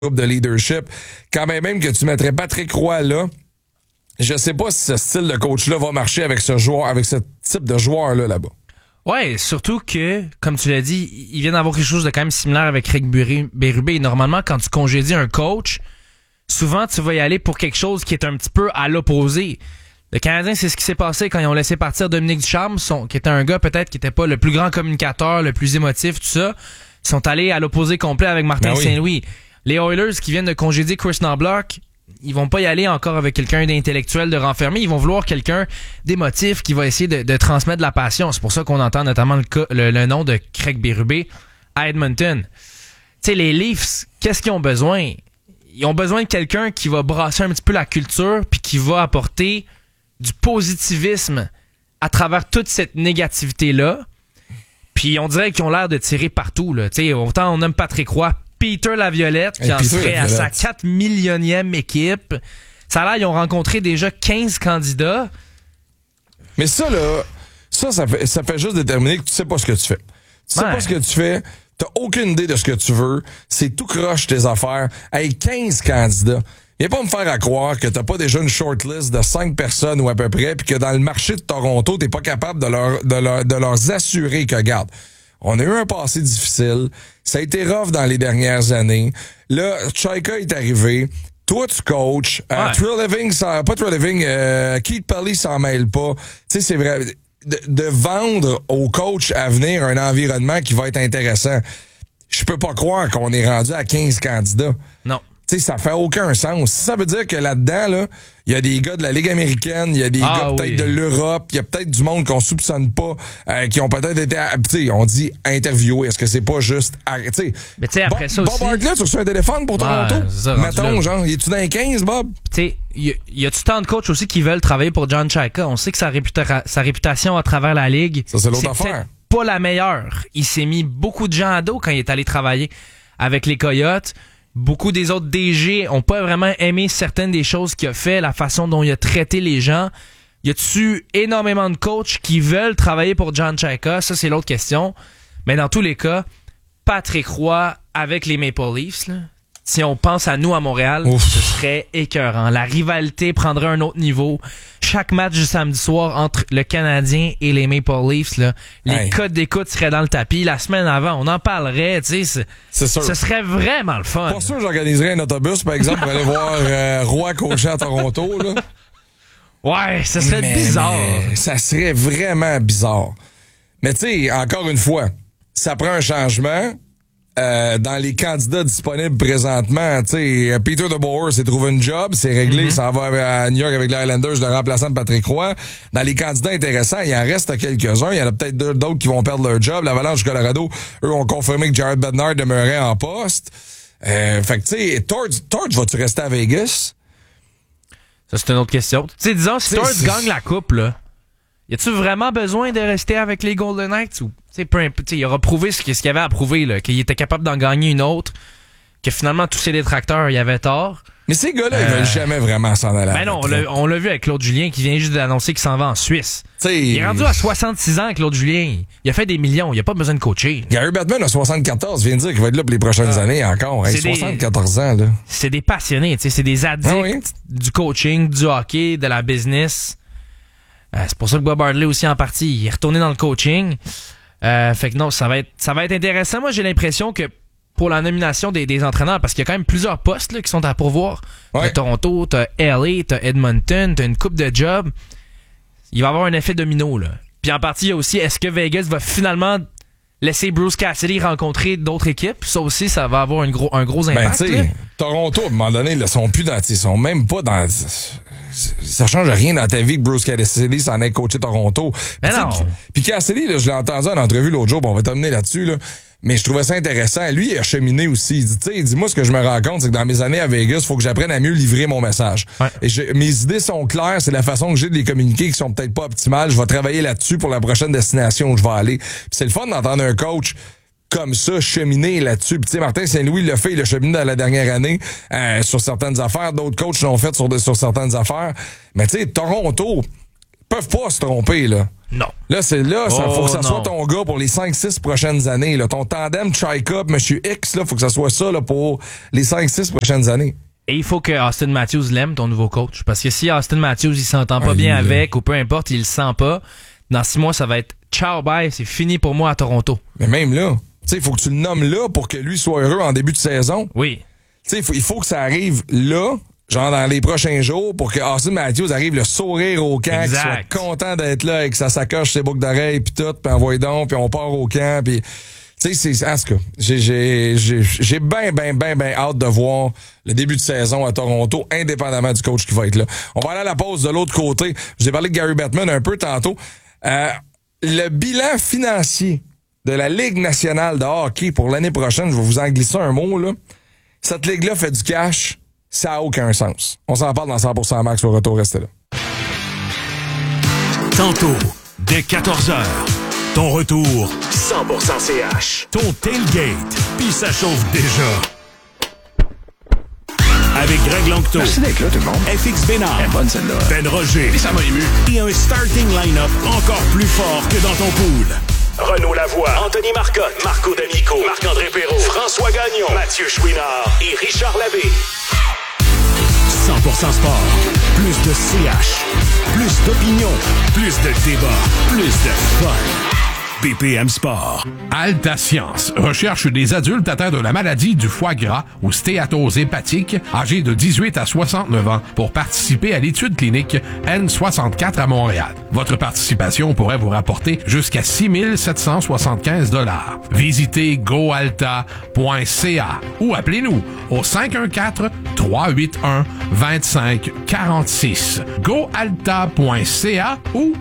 groupe de leadership. Quand même que tu mettrais Patrick Roy là, je sais pas si ce style de coach-là va marcher avec ce joueur, avec ce type de joueur-là là-bas. Ouais, surtout que, comme tu l'as dit, il vient d'avoir quelque chose de quand même similaire avec Craig Berube. Normalement, quand tu congédies un coach, souvent tu vas y aller pour quelque chose qui est un petit peu à l'opposé. Le Canadien, c'est ce qui s'est passé quand ils ont laissé partir Dominique Ducharme, qui était un gars peut-être qui était pas le plus grand communicateur, le plus émotif, tout ça. Ils sont allés à l'opposé complet avec Martin Saint-Louis. Les Oilers qui viennent de congédier Chris Knoblauch, ils vont pas y aller encore avec quelqu'un d'intellectuel, de renfermé. Ils vont vouloir quelqu'un d'émotif qui va essayer de transmettre de la passion. C'est pour ça qu'on entend notamment le nom de Craig Berube à Edmonton. Tu sais, les Leafs, qu'est-ce qu'ils ont besoin? Ils ont besoin de quelqu'un qui va brasser un petit peu la culture puis qui va apporter du positivisme à travers toute cette négativité-là. Puis on dirait qu'ils ont l'air de tirer partout, là. Tu sais, autant on aime Patrick Roy, Peter Laviolette, qui en serait à sa 4 millionième équipe. Ça a l'air, ils ont rencontré déjà 15 candidats. Mais ça, là, ça fait juste déterminer que tu sais pas ce que tu fais. Tu sais pas ce que tu fais, t'as aucune idée de ce que tu veux, c'est tout croche tes affaires. Hey, 15 candidats. Viens pas me faire à croire que t'as pas déjà une shortlist de 5 personnes ou à peu près, puis que dans le marché de Toronto, t'es pas capable de leur assurer que, regarde, on a eu un passé difficile, ça a été rough dans les dernières années. Là, Chaika est arrivé, toi tu coaches, Keith Pelly s'en mêle pas. Tu sais, c'est vrai, de vendre au coach à venir un environnement qui va être intéressant. Je peux pas croire qu'on est rendu à 15 candidats. Non. Tu sais, ça fait aucun sens. Ça veut dire que là-dedans, là, il y a des gars de la Ligue américaine, il y a des gars peut-être de l'Europe, il y a peut-être du monde qu'on soupçonne pas, qui ont peut-être été, tu sais, on dit interviewés. Est-ce que c'est pas juste, tu sais. Mais tu sais, après ça aussi. Bob Hartley, tu reçois un téléphone pour Toronto? Mettons, genre, es-tu dans les 15, Bob? Tu sais, y a-tu tant de coachs aussi qui veulent travailler pour John Chaika? On sait que sa réputation à travers la Ligue. Ça, c'est l'autre affaire. Pas la meilleure. Il s'est mis beaucoup de gens à dos quand il est allé travailler avec les Coyotes. Beaucoup des autres DG ont pas vraiment aimé certaines des choses qu'il a fait, la façon dont il a traité les gens. Y a-tu énormément de coachs qui veulent travailler pour John Chaika? Ça, c'est l'autre question. Mais dans tous les cas, Patrick Roy avec les Maple Leafs, là, si on pense à nous à Montréal, ce serait écœurant. La rivalité prendrait un autre niveau. Chaque match du samedi soir entre le Canadien et les Maple Leafs, là, les codes d'écoute seraient dans le tapis. La semaine avant, on en parlerait, tu sais. C'est sûr. Ce serait vraiment le fun. Pas sûr que j'organiserais un autobus, par exemple, pour aller voir Roy coacher à Toronto, là. Ouais, ça serait bizarre. Ça serait vraiment bizarre. Mais tu sais, encore une fois, ça prend un changement. Dans les candidats disponibles présentement, tu sais, Peter DeBoer s'est trouvé une job, c'est réglé, il s'en va à New York avec les Islanders, le remplaçant de Patrick Roy. Dans les candidats intéressants, il en reste quelques-uns. Il y en a peut-être d'autres qui vont perdre leur job. L'Avalanche du Colorado, eux, ont confirmé que Jared Bednar demeurait en poste. Fait que, tu sais, Torch, vas-tu rester à Vegas? Ça, c'est une autre question. Tu sais, disons, si Torch gagne la coupe, là, y a-tu vraiment besoin de rester avec les Golden Knights ou il aura prouvé ce qu'il avait à prouver, là, qu'il était capable d'en gagner une autre, que finalement tous ses détracteurs y avaient tort. Mais ces gars-là, ils veulent jamais vraiment s'en aller. Ben non, on l'a vu avec Claude Julien qui vient juste d'annoncer qu'il s'en va en Suisse. Il est rendu à 66 ans, Claude Julien. Il a fait des millions, il a pas besoin de coacher. Gary Bettman a 74, vient de dire qu'il va être là pour les prochaines années encore. 74 ans, là. C'est des passionnés, c'est des addicts du coaching, du hockey, de la business. C'est pour ça que Bob Hartley aussi en partie, il est retourné dans le coaching. Fait que non, ça va être intéressant. Moi, j'ai l'impression que pour la nomination des entraîneurs, parce qu'il y a quand même plusieurs postes là, qui sont à pourvoir. T'as Toronto, t'as LA, t'as Edmonton, t'as une coupe de jobs. Il va y avoir un effet domino, là. Puis en partie, il y a aussi, est-ce que Vegas va finalement laisser Bruce Cassidy rencontrer d'autres équipes? Ça aussi, ça va avoir un gros impact. Ben, Toronto, à un moment donné, ils sont plus dans, ils sont même pas dans... Ça change rien dans ta vie que Bruce Cassidy s'en ait coaché Toronto. Mais non. Puis Cassidy, là, je l'ai entendu en entrevue l'autre jour, on va t'amener là-dessus, là. Mais je trouvais ça intéressant. Lui, il a cheminé aussi. Il dit, moi, ce que je me rends compte, c'est que dans mes années à Vegas, il faut que j'apprenne à mieux livrer mon message. Et mes idées sont claires, c'est la façon que j'ai de les communiquer qui sont peut-être pas optimales. Je vais travailler là-dessus pour la prochaine destination où je vais aller. Puis c'est le fun d'entendre un coach comme ça, cheminer là-dessus. Puis tu sais, Martin Saint-Louis l'a fait, il a cheminé dans la dernière année sur certaines affaires. D'autres coachs l'ont fait sur certaines affaires. Mais tu sais, Toronto, peuvent pas se tromper, là. Non. Là, faut que ça soit ton gars pour les 5-6 prochaines années, là. Ton tandem Chaika, Monsieur X, là, faut que ça soit ça, là, pour les 5-6 prochaines années. Et il faut que Austin Matthews l'aime, ton nouveau coach. Parce que si Austin Matthews, il s'entend pas bien avec, ou peu importe, il le sent pas, dans 6 mois, ça va être ciao, bye, c'est fini pour moi à Toronto. Mais même là, tu sais, il faut que tu le nommes là pour que lui soit heureux en début de saison. Oui. Tu sais, il faut que ça arrive là, genre dans les prochains jours, pour que Austin Matthews arrive le sourire au camp, qu'il soit content d'être là avec sa sacoche, ses boucles d'oreilles, puis tout, puis envoie donc, puis on part au camp, puis... Tu sais, c'est en tout cas, j'ai bien hâte de voir le début de saison à Toronto, indépendamment du coach qui va être là. On va aller à la pause de l'autre côté. Je vous ai parlé de Gary Bettman un peu tantôt. Le bilan financier de la Ligue nationale de hockey pour l'année prochaine, je vais vous en glisser un mot, là. Cette ligue-là fait du cash, ça a aucun sens. On s'en parle dans 100% Max, au retour, restez là. Tantôt, dès 14h. Ton retour, 100% CH. Ton tailgate, puis ça chauffe déjà. Avec Greg Langto. Merci d'être là, tout le monde. FX Bénard. Elle est bonne, celle-là. Ben Roger. Puis ça m'a ému. Et un starting line-up encore plus fort que dans ton pool. Renaud Lavoie, Anthony Marcotte, Marco D'Amico, Marc-André Perrault, François Gagnon, Mathieu Chouinard et Richard Labbé. 100% sport. Plus de CH. Plus d'opinion. Plus de débat. Plus de fun. BPM Sport. Alta Science recherche des adultes atteints de la maladie du foie gras ou stéatose hépatique, âgés de 18 à 69 ans, pour participer à l'étude clinique N64 à Montréal. Votre participation pourrait vous rapporter jusqu'à 6 775 $. Visitez goalta.ca ou appelez-nous au 514-381-2546. goalta.ca ou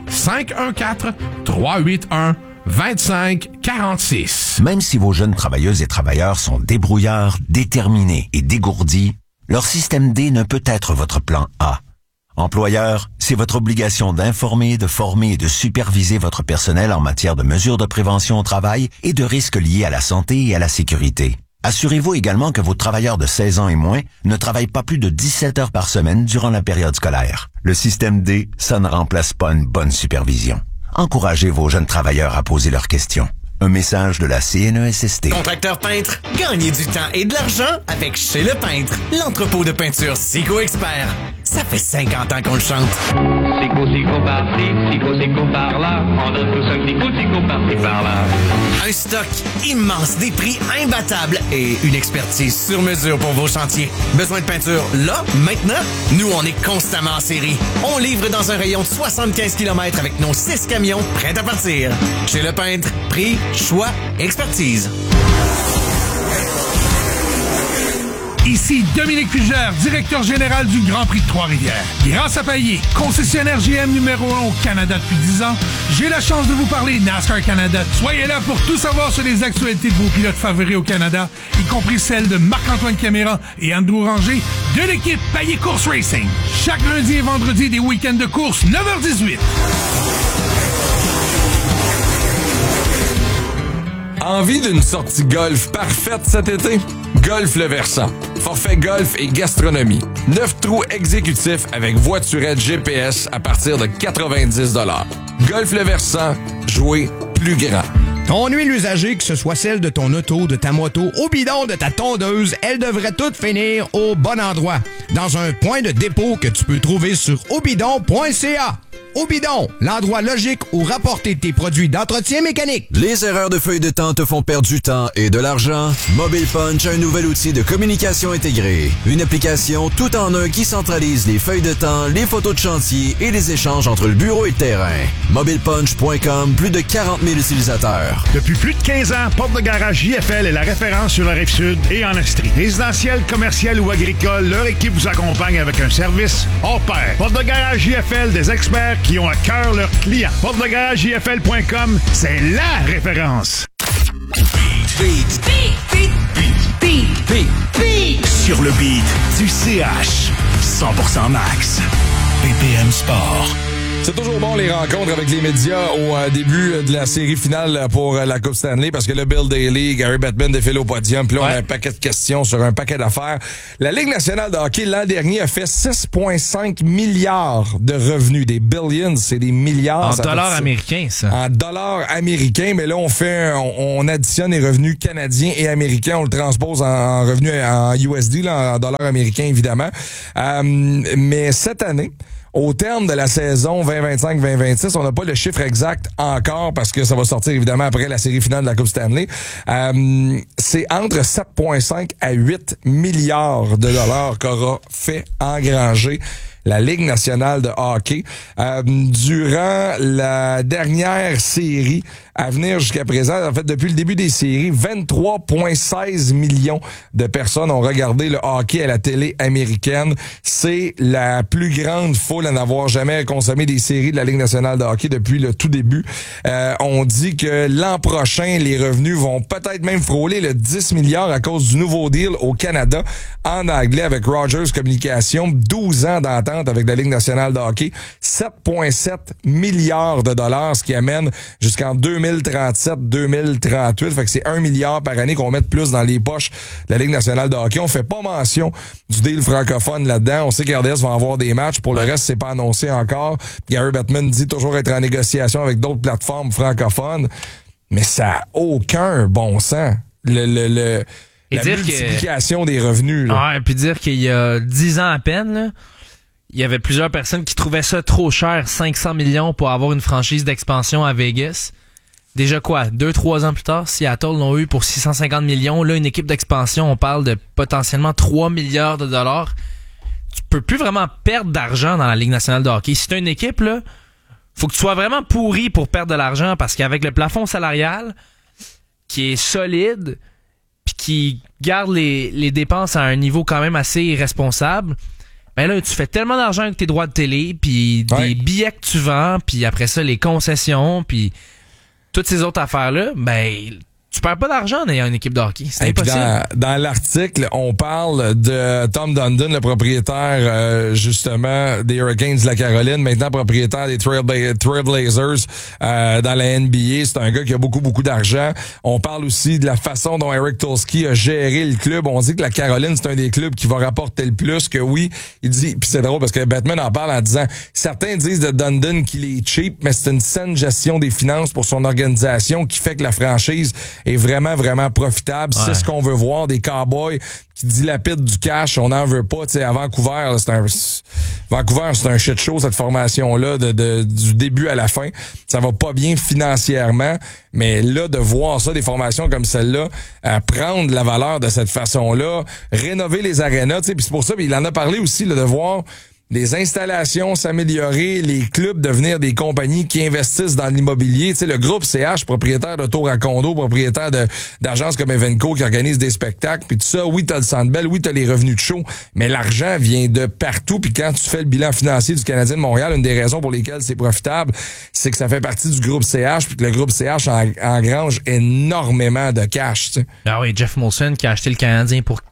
514-381-2546. Même si vos jeunes travailleuses et travailleurs sont débrouillards, déterminés et dégourdis, leur système D ne peut être votre plan A. Employeur, c'est votre obligation d'informer, de former et de superviser votre personnel en matière de mesures de prévention au travail et de risques liés à la santé et à la sécurité. Assurez-vous également que vos travailleurs de 16 ans et moins ne travaillent pas plus de 17 heures par semaine durant la période scolaire. Le système D, ça ne remplace pas une bonne supervision. Encouragez vos jeunes travailleurs à poser leurs questions. Un message de la CNESST. Contracteur peintre, gagnez du temps et de l'argent avec Chez Le Peintre, l'entrepôt de peinture Sico Expert. Ça fait 50 ans qu'on le chante. Sico par-ci, Sico par-là. On donne tout ça, Sico par-ci, par-là. Un stock immense, des prix imbattables et une expertise sur mesure pour vos chantiers. Besoin de peinture là, maintenant? Nous, on est constamment en série. On livre dans un rayon de 75 km avec nos 6 camions prêts à partir. Chez Le Peintre, prix, choix, expertise. Ici Dominique Fugère, directeur général du Grand Prix de Trois-Rivières. Grâce à Payet, concessionnaire GM numéro 1 au Canada depuis 10 ans, j'ai la chance de vous parler NASCAR Canada. Soyez là pour tout savoir sur les actualités de vos pilotes favoris au Canada, y compris celles de Marc-Antoine Caméra et Andrew Ranger de l'équipe Payet Course Racing. Chaque lundi et vendredi des week-ends de course, 9h18. Envie d'une sortie golf parfaite cet été? Golf Le Versant. Forfait golf et gastronomie. 9 trous exécutifs avec voiturette GPS à partir de 90 $. Golf Le Versant, jouer plus grand. Ton huile usagée, que ce soit celle de ton auto, de ta moto, au bidon de ta tondeuse, elle devrait toutes finir au bon endroit. Dans un point de dépôt que tu peux trouver sur obidon.ca. Au bidon, l'endroit logique où rapporter tes produits d'entretien mécanique. Les erreurs de feuille de temps te font perdre du temps et de l'argent? Mobile Punch a un nouvel outil de communication intégrée. Une application tout en un qui centralise les feuilles de temps, les photos de chantier et les échanges entre le bureau et le terrain. MobilePunch.com, plus de 40 000 utilisateurs. Depuis plus de 15 ans, Porte de Garage JFL est la référence sur la Rive-Sud et en Estrie. Résidentiel, commercial ou agricole, leur équipe vous accompagne avec un service hors pair. Porte de Garage JFL, des experts qui ont à cœur leurs clients. PorteDeGarageJFL.com, c'est la référence. Beat. Sur le beat du CH. 100% max. BPM Sport. C'est toujours bon les rencontres avec les médias au début de la série finale pour la Coupe Stanley parce que le Bill Daly, Gary Bettman défile au podium. Puis là, on a un paquet de questions sur un paquet d'affaires. La Ligue nationale de hockey, l'an dernier, a fait 6,5 milliards de revenus. Des billions, c'est des milliards. En dollars américains, ça. En dollars américains, mais là, on additionne les revenus canadiens et américains. On le transpose en revenus en USD, là, en dollars américains, évidemment. Mais cette année, au terme de la saison 2025-2026, on n'a pas le chiffre exact encore parce que ça va sortir évidemment après la série finale de la Coupe Stanley. C'est entre 7,5 à 8 milliards de dollars qu'aura fait engranger la Ligue nationale de hockey. Durant la dernière série à venir jusqu'à présent, en fait, depuis le début des séries, 23,16 millions de personnes ont regardé le hockey à la télé américaine. C'est la plus grande foule à n'avoir jamais consommé des séries de la Ligue nationale de hockey depuis le tout début. On dit que l'an prochain, les revenus vont peut-être même frôler le 10 milliards à cause du nouveau deal au Canada en anglais avec Rogers Communications. 12 ans d'entente avec la Ligue nationale de hockey. 7,7 milliards de dollars, ce qui amène jusqu'en 2037-2038. Fait que c'est 1 milliard par année qu'on met de plus dans les poches de la Ligue nationale de hockey. On fait pas mention du deal francophone là-dedans. On sait que RDS va avoir des matchs. Pour le reste, c'est pas annoncé encore. Gary Bettman dit toujours être en négociation avec d'autres plateformes francophones. Mais ça n'a aucun bon sens. La multiplication des revenus. Là. Ouais, puis dire qu'il y a 10 ans à peine, là, il y avait plusieurs personnes qui trouvaient ça trop cher, 500 millions pour avoir une franchise d'expansion à Vegas. Déjà quoi, 2-3 ans plus tard, Seattle l'ont eu pour 650 millions. Là, une équipe d'expansion, on parle de potentiellement 3 milliards de dollars. Tu peux plus vraiment perdre d'argent dans la Ligue nationale de hockey. Si t'as une équipe, là, faut que tu sois vraiment pourri pour perdre de l'argent parce qu'avec le plafond salarial qui est solide puis qui garde les dépenses à un niveau quand même assez irresponsable, ben là, tu fais tellement d'argent avec tes droits de télé, puis des billets que tu vends, puis après ça, les concessions, puis toutes ces autres affaires-là, ben tu perds pas d'argent en ayant une équipe de hockey. C'est impossible. Dans l'article, on parle de Tom Dundon, le propriétaire justement des Hurricanes de la Caroline, maintenant propriétaire des Trailblazers dans la NBA. C'est un gars qui a beaucoup d'argent. On parle aussi de la façon dont Eric Tulsky a géré le club. On dit que la Caroline, c'est un des clubs qui va rapporter le plus, que oui. Il dit, puis c'est drôle parce que Batman en parle en disant, certains disent de Dundon qu'il est cheap, mais c'est une saine gestion des finances pour son organisation qui fait que la franchise est vraiment profitable. Ouais. C'est ce qu'on veut voir, des Cowboys qui dilapident du cash. On n'en veut pas. Tu sais, à Vancouver, Vancouver, c'est un shit show, cette formation-là, du début à la fin. Ça va pas bien financièrement, mais là, de voir ça, des formations comme celle-là, prendre la valeur de cette façon-là, rénover les arénas, tu sais, puis c'est pour ça, il en a parlé aussi, là, de voir les installations s'améliorer, les clubs devenir des compagnies qui investissent dans l'immobilier. Tu sais, le groupe CH, propriétaire de tours à condo, propriétaire d'agences comme Evenco qui organisent des spectacles, puis tout ça, oui, t'as le Centre Bell, oui, t'as les revenus de show, mais l'argent vient de partout, puis quand tu fais le bilan financier du Canadien de Montréal, une des raisons pour lesquelles c'est profitable, c'est que ça fait partie du groupe CH, puis que le groupe CH engrange énormément de cash, tu sais. Ah oui, Jeff Molson qui a acheté le Canadien pour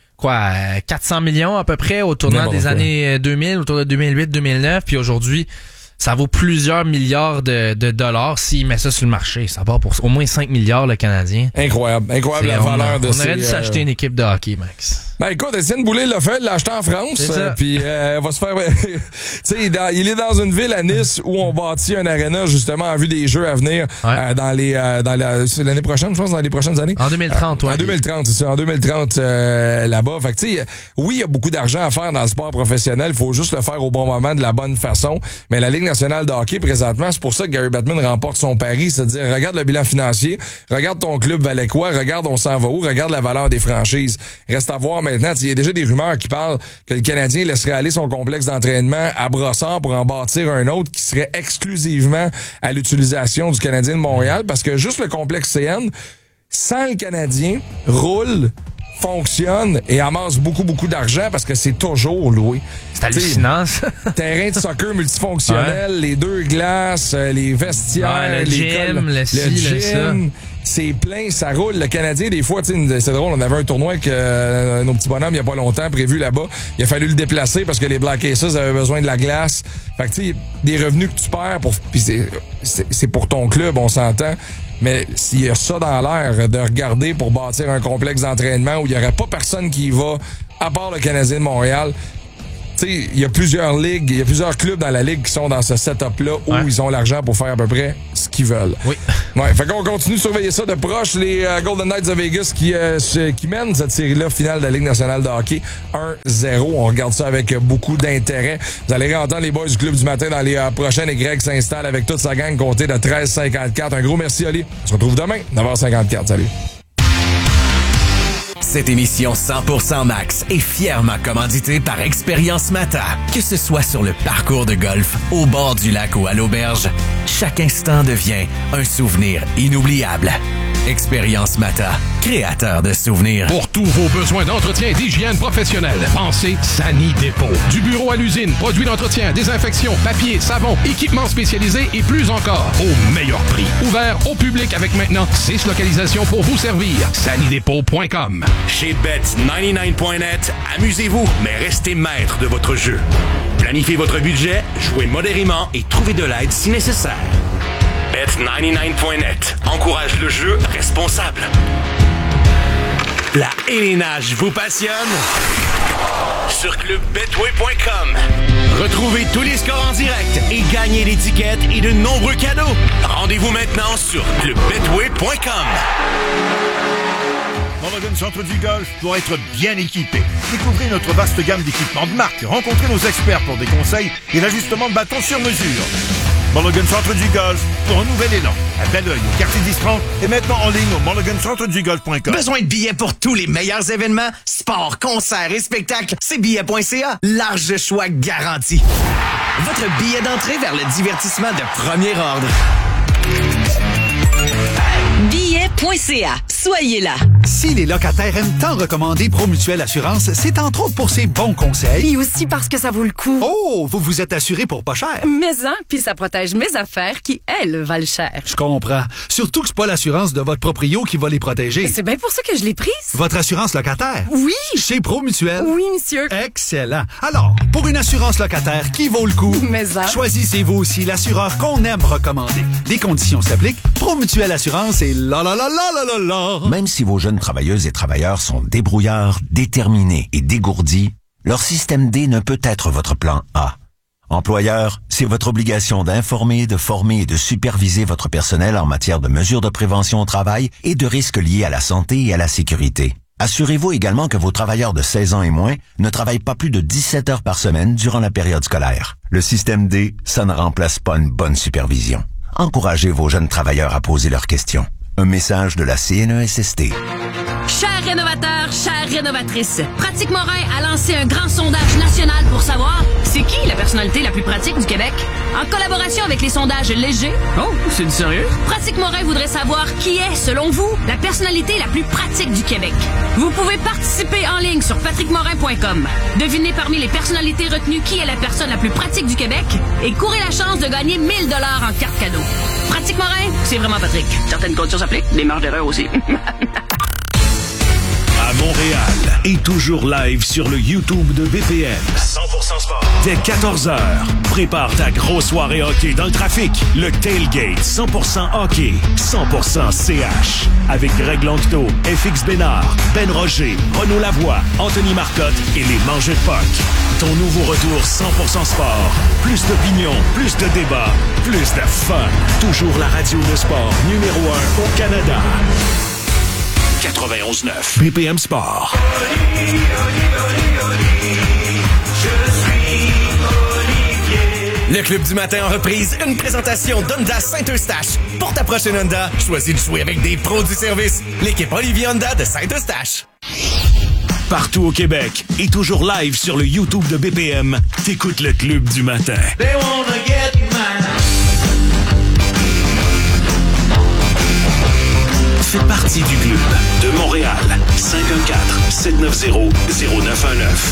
400 millions à peu près au tournant des années 2000, autour de 2008-2009, puis aujourd'hui, ça vaut plusieurs milliards de dollars s'il met ça sur le marché. Ça va pour au moins 5 milliards le Canadien. Incroyable la valeur de on aurait dû s'acheter une équipe de hockey, Max. Ben écoute, Étienne Boulay l'a fait, l'a acheté en France, puis va se faire... tu sais, il est dans une ville à Nice où on bâtit un aréna justement en vue des Jeux à venir c'est l'année prochaine, je pense, dans les prochaines années. En 2030, En 2030, c'est ça, en 2030 là-bas. Fait que tu sais, oui, il y a beaucoup d'argent à faire dans le sport professionnel, il faut juste le faire au bon moment, de la bonne façon. Mais la Ligue nationale de hockey, présentement, c'est pour ça que Gary Bettman remporte son pari, c'est-à-dire, regarde le bilan financier, regarde ton club valait quoi, regarde on s'en va où, regarde la valeur des franchises. Reste à voir maintenant, il y a déjà des rumeurs qui parlent que le Canadien laisserait aller son complexe d'entraînement à Brossard pour en bâtir un autre qui serait exclusivement à l'utilisation du Canadien de Montréal, parce que juste le complexe CN, sans le Canadien, roule fonctionne et amasse beaucoup d'argent parce que c'est toujours loué. C'est hallucinant, ça. Terrain de soccer multifonctionnel, les 2 glaces, les vestiaires, le gym, le gym. C'est plein, ça roule. Le Canadien, des fois, c'est drôle, on avait un tournoi avec nos petits bonhommes il n'y a pas longtemps, prévu là-bas. Il a fallu le déplacer parce que les Black Aces avaient besoin de la glace. Fait que, tu sais, des revenus que tu perds, puis c'est pour ton club, on s'entend. Mais s'il y a ça dans l'air, de regarder pour bâtir un complexe d'entraînement où il n'y aurait pas personne qui y va, à part le Canadien de Montréal, tu sais, il y a plusieurs ligues, il y a plusieurs clubs dans la ligue qui sont dans ce setup-là où ils ont l'argent pour faire à peu près ce qu'ils veulent. Oui. Ouais, fait qu'on continue de surveiller ça de proche. Les Golden Knights de Vegas qui mènent cette série-là finale de la Ligue nationale de hockey 1-0. On regarde ça avec beaucoup d'intérêt. Vous allez entendre les boys du Club du matin dans les prochaines et Greg s'installe avec toute sa gang comptée de 13h54. Un gros merci, Oli. On se retrouve demain, 9h54. Salut. Cette émission 100% Max est fièrement commanditée par Expérience Mata. Que ce soit sur le parcours de golf, au bord du lac ou à l'auberge, chaque instant devient un souvenir inoubliable. Expérience Mata, créateur de souvenirs. Pour tous vos besoins d'entretien et d'hygiène professionnelle, pensez Sani Dépôt. Du bureau à l'usine, produits d'entretien, désinfection, papier, savon, équipements spécialisés et plus encore, au meilleur prix. Ouvert au public avec maintenant 6 localisations pour vous servir. sanidépôt.com. Chez Bet99.net, amusez-vous, mais restez maître de votre jeu. Planifiez votre budget, jouez modérément et trouvez de l'aide si nécessaire. Bet99.net encourage le jeu responsable. La hélénage vous passionne? Sur clubbetway.com. Retrouvez tous les scores en direct et gagnez l'étiquette et de nombreux cadeaux. Rendez-vous maintenant sur clubbetway.com. Mulligan Centre du Golf doit être bien équipé. Découvrez notre vaste gamme d'équipements de marque. Rencontrez nos experts pour des conseils et l'ajustement de bâtons sur mesure. Mulligan Centre du Golf pour un nouvel élan. À Belleuil, au quartier d'Istran et maintenant en ligne au mulligancentredugolf.com. Besoin de billets pour tous les meilleurs événements? Sport, concerts et spectacles? C'est billets.ca. Large choix garanti. Votre billet d'entrée vers le divertissement de premier ordre. Billet.ca. Soyez là. Si les locataires aiment tant recommander Promutuelle Assurance, c'est entre autres pour ses bons conseils. Et aussi parce que ça vaut le coup. Oh, vous vous êtes assuré pour pas cher. Mais puis ça protège mes affaires qui, elles, valent cher. Je comprends. Surtout que c'est pas l'assurance de votre proprio qui va les protéger. C'est bien pour ça que je l'ai prise. Votre assurance locataire? Oui. Chez Promutuelle? Oui, monsieur. Excellent. Alors, pour une assurance locataire qui vaut le coup, choisissez-vous aussi l'assureur qu'on aime recommander. Les conditions s'appliquent. Promutuelle Assurance et la. Même si vos jeunes travailleuses et travailleurs sont débrouillards, déterminés et dégourdis, leur système D ne peut être votre plan A. Employeur, c'est votre obligation d'informer, de former et de superviser votre personnel en matière de mesures de prévention au travail et de risques liés à la santé et à la sécurité. Assurez-vous également que vos travailleurs de 16 ans et moins ne travaillent pas plus de 17 heures par semaine durant la période scolaire. Le système D, ça ne remplace pas une bonne supervision. Encouragez vos jeunes travailleurs à poser leurs questions. Un message de la CNESST. Chers rénovateurs, chères rénovatrices, Pratique Morin a lancé un grand sondage national pour savoir c'est qui la personnalité la plus pratique du Québec. En collaboration avec les sondages légers. Oh, c'est du sérieux? Pratique Morin voudrait savoir qui est, selon vous, la personnalité la plus pratique du Québec. Vous pouvez participer en ligne sur patrickmorin.com. Devinez parmi les personnalités retenues qui est la personne la plus pratique du Québec et courez la chance de gagner 1000 $ en carte cadeau. Pratique Morin, c'est vraiment Patrick. Certaines conditions s'appliquent, des marges d'erreur aussi. À Montréal et toujours live sur le YouTube de BPM. 100% sport. Dès 14h, prépare ta grosse soirée hockey dans le trafic. Le Tailgate 100% hockey, 100% CH. Avec Greg Langto, FX Bénard, Ben Roger, Renaud Lavoie, Anthony Marcotte et les Mangeux de Puck. Ton nouveau retour 100% sport. Plus d'opinion, plus de débats, plus de fun. Toujours la radio de sport numéro 1 au Canada. 91.9 BPM Sport. Le Club du matin en reprise, une présentation d'Honda Saint-Eustache. Pour ta prochaine Honda, choisis de jouer avec des pros du service. L'équipe Olivier Honda de Saint-Eustache. Partout au Québec et toujours live sur le YouTube de BPM, t'écoutes le Club du matin. They wanna get mine. Fais partie partie du club. De Montréal, 514-790-0919.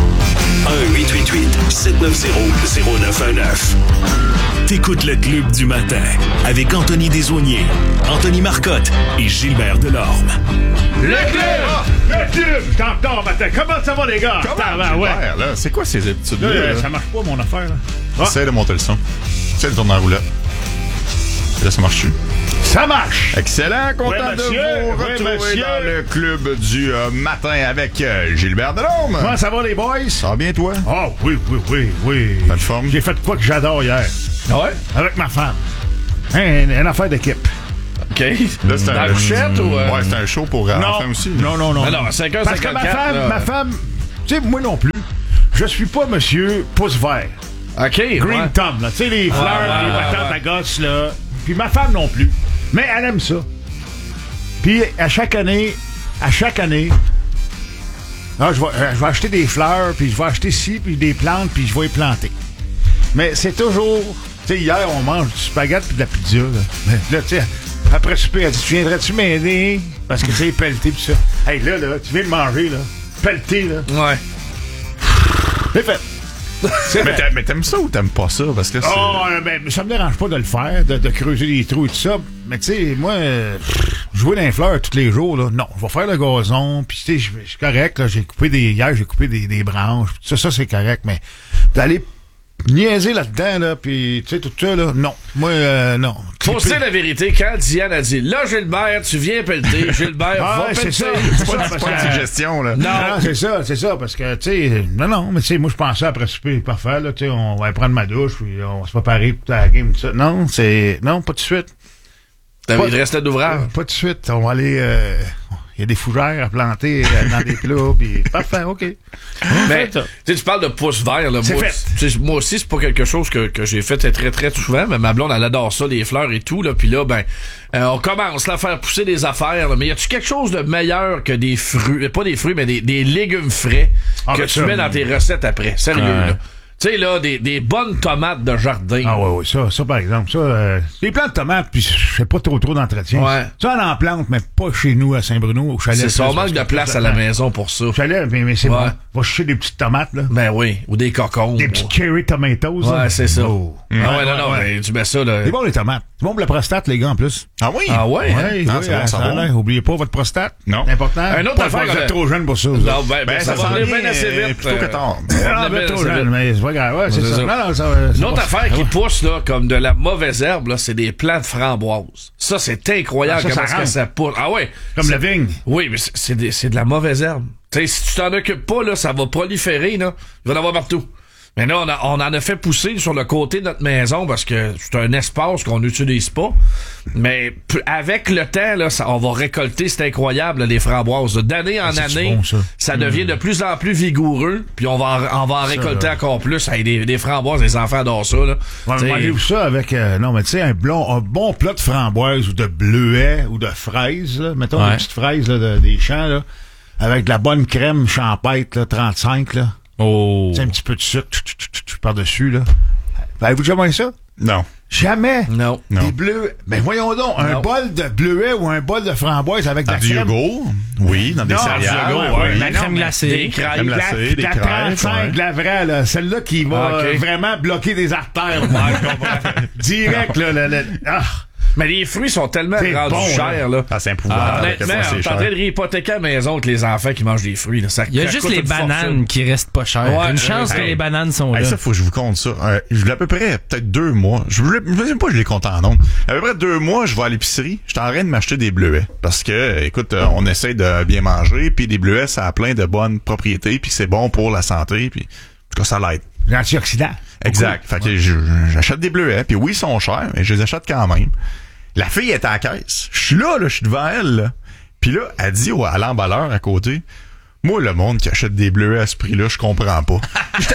1-888-790-0919. T'écoutes le club du matin avec Anthony Desaulniers, Anthony Marcotte et Gilbert Delorme. Le club! T'entends, matin. Comment ça va, les gars? Gilbert, là, c'est quoi ces habitudes-là? Ça marche pas, mon affaire. Là. Essaye de monter le son. Essaye de tourner en roulette. Là, ça marche-tu? Ça marche! Excellent, content de vous retrouver dans le club du matin avec Gilbert Delorme. Comment ça va, les boys? Ça va bien, toi? Oh, oui. T'as de forme? J'ai fait quoi que j'adore hier? Ah ouais? Avec ma femme. Une affaire d'équipe. OK. Là, c'est dans la couchette ou... Ouais, c'est un show pour enfants aussi. Non. Alors, 5h54. Parce que ma femme, tu sais, moi non plus, je suis pas monsieur pouce vert. OK. Green Thumb, là. Tu sais, les fleurs, les patates à gosse, là. Puis ma femme non plus. Mais elle aime ça. Puis à chaque année, je vais acheter des fleurs, puis je vais acheter ci, puis des plantes, puis je vais les planter. Mais c'est toujours... Tu sais, hier, on mange du spaghetti puis de la pizza, là. Mais là, tu sais, après souper, elle dit, tu viendrais-tu m'aider? Parce que tu sais, pelleté, puis ça. Hey, là, tu viens de manger, là. Pelleté, là. Ouais. C'est fait. Mais t'aimes ça ou t'aimes pas ça? Parce que ben, ça me dérange pas de le faire, de creuser des trous et tout ça. Mais tu sais, moi, jouer dans les fleurs tous les jours, là, non. Je vais faire le gazon, puis tu sais, je suis correct, là. Hier, j'ai coupé des branches. Ça, c'est correct, mais d'aller niaiser là-dedans, là, puis tu sais, tout ça, là, non. Moi, non. Faut se dire la vérité, quand Diane a dit, là, Gilbert, tu viens pelleter, Gilbert, va pelleter. C'est ça. C'est pas une suggestion, là. Non, c'est ça, parce que, tu sais, non, mais tu sais, moi, je pensais après souper, parfait, là, tu sais, on va aller prendre ma douche, puis on va se préparer pour la game, tout ça. Non, pas tout de suite. Il reste d'ouvrage. Pas tout de suite, on va aller, il y a des fougères à planter dans des plats, puis parfait, OK. Mais, tu parles de pouce vert, là. Moi aussi, c'est pas quelque chose que j'ai fait très, très souvent, mais ma blonde, elle adore ça, les fleurs et tout, là. Puis là, ben, on commence là, à faire pousser des affaires, là. Mais y a-tu quelque chose de meilleur que des fruits, pas des fruits, mais des légumes frais que tu mets dans tes recettes après? Sérieux, là. Tu sais, là, des bonnes tomates de jardin. Ah ouais, ça par exemple, les plants de tomates, puis je fais pas trop d'entretien. Ouais. Ça, on en plante, mais pas chez nous, à Saint-Bruno, au chalet. C'est ça, on manque de place à la maison pour ça. Chalet, mais c'est bon. Va chercher des petites tomates, là. Ben oui, ou des cocons. Des petits cherry tomatoes. Ouais, c'est ça. Oh. Mais tu mets ça, là. C'est bon, les tomates. C'est bon pour la prostate, les gars, en plus. Ah oui? Ah ouais? Oui, ça a l'air. Oubliez pas votre prostate. Non. C'est important. Un autre affaire. Vous êtes trop jeune pour ça. Non, ben ça va aller bien assez vite. Plutôt que tard. Vous êtes trop jeune, mais c'est pas grave. Ouais, c'est ça. Une autre affaire qui pousse, là, comme de la mauvaise herbe, là, c'est des plants de framboises. Ça, c'est incroyable comment ça pousse. Ah ouais. Comme la vigne. Oui, mais c'est de la mauvaise herbe. Tu sais, si tu t'en occupes pas, là, ça va proliférer, là. Il va en avoir partout. Mais là, on en a fait pousser sur le côté de notre maison parce que c'est un espace qu'on n'utilise pas. Mais avec le temps, là, on va récolter, c'est incroyable, là, les framboises. D'année en année, bon, ça devient de plus en plus vigoureux. Puis on va en récolter encore plus. Hey, des framboises, les enfants adorent ça. Là. Mangez-vous ça avec, non, mais tu sais, un bon plat de framboises ou de bleuets ou de fraises, là. Mettons des petites fraises là, des champs, là, avec de la bonne crème champêtre, là, 35, là. Oh. C'est un petit peu de sucre par-dessus, là. Avez-vous déjà mangé ça? Non. Jamais? Non. Des bleuets. Ben voyons donc, un bol de bleuets ou un bol de framboise avec de la crème. Du yogourt? Oui, dans des céréales. Oui. La crème glacée. Des crêpes. La 35, de la vraie, là. Celle-là qui va vraiment bloquer des artères. Direct, là. Mais les fruits sont tellement rendus chers, là. Ah, c'est épouvantable. Honnêtement, on est en train de réhypothéquer à la maison avec les enfants qui mangent des fruits. Là. Il y a juste les bananes qui restent pas chères. Ouais, une chance que les bananes sont là. Ça, faut que je vous compte ça. Je voulais à peu près, peut-être 2 mois. Je ne sais pas, je les compte en nombre. À peu près 2 mois, je vais à l'épicerie. Je suis en train de m'acheter des bleuets. Parce que, écoute, on essaie de bien manger. Puis des bleuets, ça a plein de bonnes propriétés. Puis c'est bon pour la santé. Puis, en tout cas, ça l'aide. L'antioxydant. Exact. Fait que j'achète des bleuets. Puis oui, ils sont chers, mais je les achète quand même. La fille est à la caisse. Je suis là, je suis devant elle, là. Puis là, elle dit à l'emballeur à côté, moi, le monde qui achète des bleuets à ce prix-là, je comprends pas. J'étais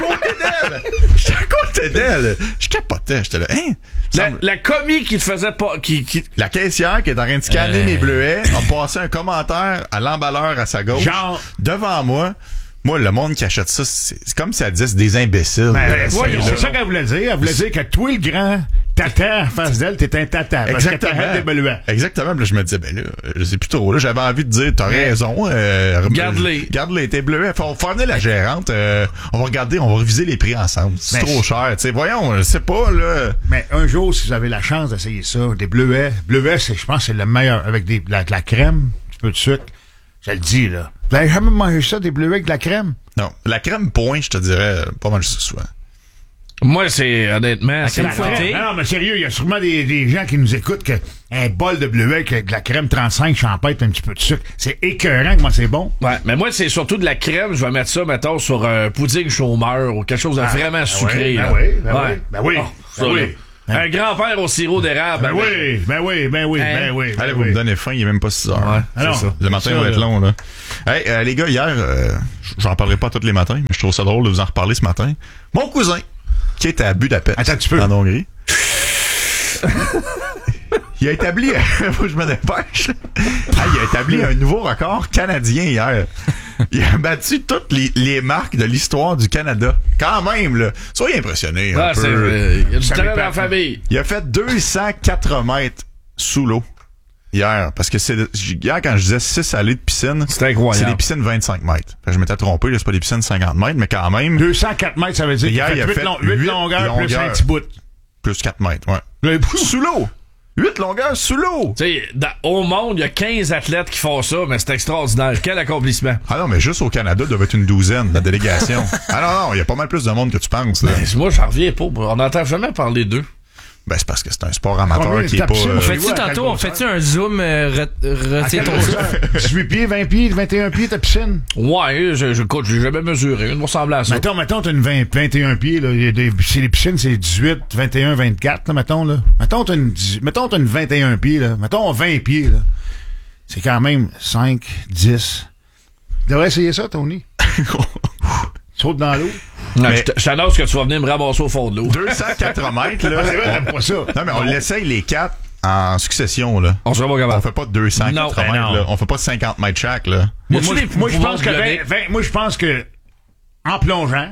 à côté d'elle. Je capotais. J'étais là, hein? La commis qui te faisait pas, La caissière qui est en train de scanner mes bleuets a passé un commentaire à l'emballeur à sa gauche. Genre, devant moi. Moi, le monde qui achète ça, c'est comme si elle disait c'est des imbéciles. C'est ça qu'elle voulait dire. Elle voulait dire que toi, le grand, tata en face d'elle, t'es un tata. Exactement. Parce que t'as des beluants. Exactement. Puis là, je me disais, ben là, je sais plus trop. Là, j'avais envie de dire, t'as raison. Garde-les. Garde-les, tes bleuets. Faut faire venir la gérante. On va regarder, on va réviser les prix ensemble. C'est trop cher. Tu sais, voyons, je sais pas, là. Mais un jour, si vous avez la chance d'essayer ça, des bleuets. Bleuets, je pense, c'est le meilleur. Avec de la crème, un petit peu de sucre. Je le dis, là. Vous avez jamais mangé ça, des bleuets avec de la crème? Non. La crème point, je te dirais, pas mal souvent. Moi, c'est, honnêtement, c'est une fouettée. Non, mais sérieux, il y a sûrement des gens qui nous écoutent que un bol de bleuet avec de la crème 35 champêtre, un petit peu de sucre. C'est écœurant comment c'est bon. Ouais, mais moi, c'est surtout de la crème. Je vais mettre ça, mettons, sur un pudding chômeur ou quelque chose de vraiment sucré. Ben oui. Un grand-père au sirop d'érable. Ben oui. Allez, vous me donnez faim, il est même pas 6 heures. Ouais, c'est ça. Le matin va être long, là. Hey, les gars, hier, j'en parlerai pas tous les matins, mais je trouve ça drôle de vous en reparler ce matin. Mon cousin, qui était à Budapest. Attends un petit peu. En Hongrie. Il a établi, faut que je me dépêche. Il a établi un nouveau record canadien hier. Il a battu toutes les marques de l'histoire du Canada. Quand même, là. Soyez impressionnés. Ah, c'est vrai. Il y a du talent dans la famille. Il a fait 204 mètres sous l'eau hier. Parce que hier, quand je disais 6 allées de piscine, c'est incroyable. C'est des piscines 25 mètres. Fait que je m'étais trompé, là, c'est pas des piscines 50 mètres, mais quand même. 204 mètres, ça veut dire hier, il a fait 8 longueurs plus un petit bout. Plus 4 mètres, ouais. Sous l'eau. 8 longueurs sous l'eau! Tu sais, au monde, il y a 15 athlètes qui font ça, mais c'est extraordinaire. Quel accomplissement! Ah non, mais juste au Canada, il doit être une douzaine, la délégation. Ah non, il y a pas mal plus de monde que tu penses, là. Ben, moi, j'en reviens pas. On n'entend jamais parler d'eux. Ben, c'est parce que c'est un sport amateur qui est pas... On fait-tu tantôt, on fait-tu un zoom, retire ton zoom? 18 pieds, 20 pieds, 21 pieds, ta piscine? Ouais, j'ai jamais mesuré. Une ressemble à ça. Mettons, t'as une 21 pieds, là. C'est les piscines, c'est 18, 21, 24, là, mettons, là. Mettons, t'as une 21 pieds, là. Mettons, 20 pieds, là. C'est quand même 5, 10. Tu devrais essayer ça, Tony. Saute dans l'eau. Mais je t'annonce que tu vas venir me ramasser au fond de l'eau. 204 mètres, là. C'est vrai, j'aime pas ça. Non, mais on l'essaye les 4 en succession, là. On sera pas capable. On fait pas 204 mètres, là. On fait pas 50 mètres chaque, là. Moi, je pense que en plongeant,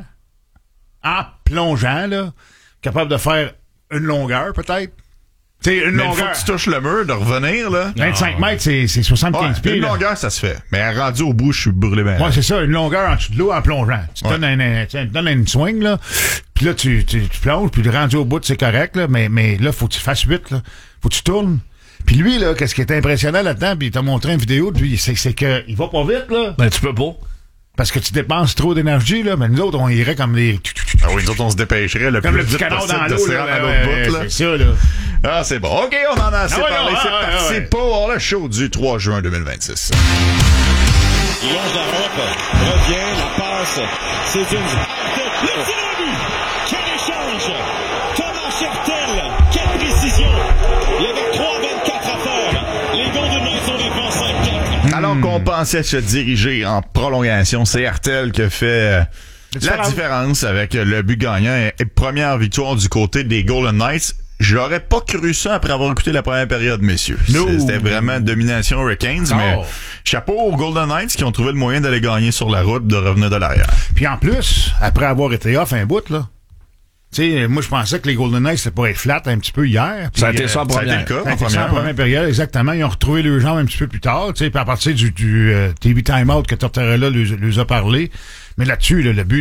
là, capable de faire une longueur, peut-être. T'sais, une longueur. Une fois que tu touches le mur, de revenir, là. 25 mètres, c'est 75 pieds. Une là. longueur, ça se fait. Mais rendu au bout, je suis brûlé bien. Ouais, c'est ça, une longueur en dessous de l'eau en plongeant. Tu donnes une swing, là. Puis là, tu plonges, puis rendu au bout, c'est correct, là. Mais là, faut que tu fasses 8, là. Faut que tu tournes. Puis lui, là, qu'est-ce qui est impressionnant là-dedans, puis il t'a montré une vidéo de lui, c'est que il va pas vite, là. Ben, tu peux pas. Parce que tu dépenses trop d'énergie, là. Mais nous autres, on irait comme des... Ah oui, nous autres, on se dépêcherait le comme plus le petit vite canard possible dans de l'eau, se rendre à l'autre bout, là. C'est ça, là. Ah, c'est bon. OK, on en a assez parlé. C'est parti pour le show du 3 juin 2026. Longe la frappe, revient, la passe, c'est une... Le tir au but! Quel échange! Thomas Chertel, quelle précision! Il y avait 3-24 à faire. Les Golden Knights ont défense 5-4. Alors qu'on pensait se diriger en prolongation, c'est Hertel qui fait la différence avec le but gagnant et première victoire du côté des Golden Knights. J'aurais pas cru ça après avoir écouté la première période, messieurs. C'était vraiment domination Hurricanes, mais chapeau aux Golden Knights qui ont trouvé le moyen d'aller gagner sur la route, de revenir de l'arrière. Puis en plus, après avoir été off un bout, là, tu sais, moi je pensais que les Golden Knights c'était pas être flat un petit peu hier. Ça a été ça en première. Ça a été le cas, en première période, exactement. Ils ont retrouvé le jambes un petit peu plus tard, tu sais, puis à partir du TV timeout que Tortorella les a parlé. Mais là-dessus, là, le but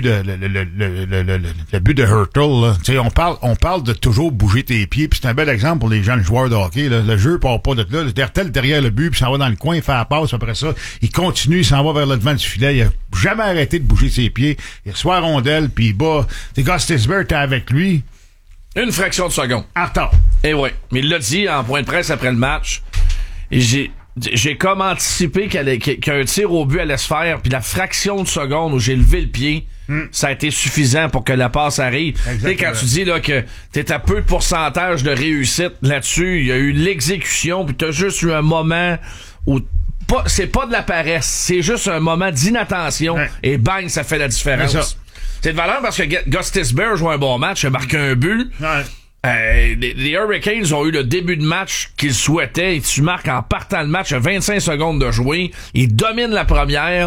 de Hurtle, là, tu sais, on parle de toujours bouger tes pieds, puis c'est un bel exemple pour les jeunes joueurs de hockey. Là. Le jeu part pas de là. Hurtle derrière le but, puis s'en va dans le coin, il fait la passe. Après ça, il continue, il s'en va vers le devant du filet. Il a jamais arrêté de bouger ses pieds. Il reçoit la rondelle, puis il bat. Gostisbehere, t'es avec lui. Une fraction de seconde. En retard. Et ouais. Mais il l'a dit en point de presse après le match. Et j'ai comme anticipé qu'un tir au but allait se faire, puis la fraction de seconde où j'ai levé le pied, ça a été suffisant pour que la passe arrive. Tu sais, quand tu dis là que t'es à peu de pourcentage de réussite là-dessus, il y a eu l'exécution, puis t'as juste eu un moment où c'est pas de la paresse, c'est juste un moment d'inattention, et bang, ça fait la différence. C'est de valeur parce que Gostisbehere joue un bon match, il a marqué un but. Les Hurricanes ont eu le début de match qu'ils souhaitaient et tu marques en partant le match à 25 secondes de jouer. Ils dominent la première.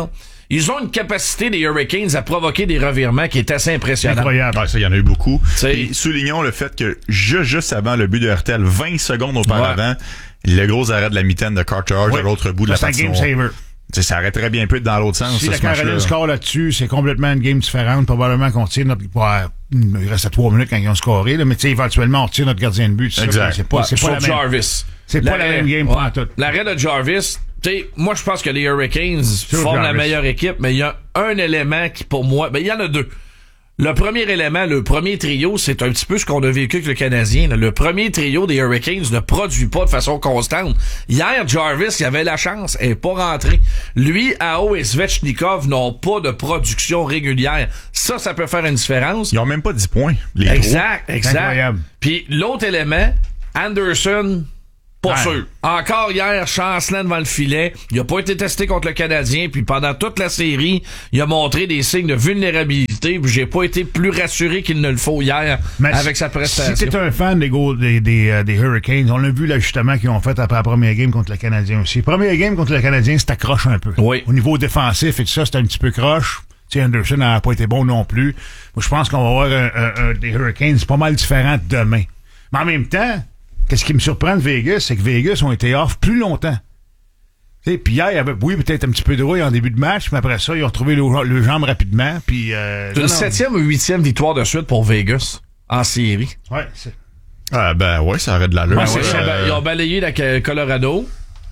ils ont une capacité, des Hurricanes, à provoquer des revirements qui est assez impressionnante. Incroyable. Ouais, ça, il y en a eu beaucoup. Et soulignons le fait que juste avant le but de RTL, 20 secondes auparavant, le gros arrêt de la mitaine de Carter Hart à l'autre bout de la patinoire. C'est un game saver. Ça aurait très bien pu être dans l'autre sens. Si la Caroline score là-dessus, c'est complètement une game différente. Probablement qu'on tire notre... il reste à 3 minutes quand ils ont scoré, là, mais éventuellement, on tire notre gardien de but. Exact. C'est pas la même... Jarvis. C'est pas la même game pour tout. L'arrêt de Jarvis... T'sais, moi, je pense que les Hurricanes forment la meilleure équipe, mais il y a un élément qui, pour moi, il y en a deux. Le premier élément, le premier trio, c'est un petit peu ce qu'on a vécu avec le Canadien. Là. Le premier trio des Hurricanes ne produit pas de façon constante. Hier, Jarvis, il avait la chance, elle n'est pas rentré. Lui, Aho et Svechnikov n'ont pas de production régulière. Ça peut faire une différence. Ils ont même pas 10 points. Exact. Incroyable. Puis l'autre élément, Anderson... Pas sûr. Encore hier, chancelant devant le filet. Il a pas été testé contre le Canadien. Puis pendant toute la série, il a montré des signes de vulnérabilité. Puis j'ai pas été plus rassuré qu'il ne le faut hier avec sa prestation. Si t'es un fan des Hurricanes, on l'a vu l'ajustement qu'ils ont fait après la première game contre le Canadien aussi. Première game contre le Canadien, c'était croche un peu. Oui. Au niveau défensif et tout ça, c'était un petit peu croche. T'sais, Anderson n'a pas été bon non plus. Moi, je pense qu'on va avoir des Hurricanes pas mal différents demain. Mais en même temps, qu'est-ce qui me surprend de Vegas, c'est que Vegas ont été off plus longtemps. Puis hier, il y avait, peut-être un petit peu de rouille en début de match, mais après ça, ils ont retrouvé le jambe rapidement. Puis, c'est une 7e ou 8e victoire de suite pour Vegas en série. Ouais, ça aurait de l'allure. Ils ont balayé la Colorado.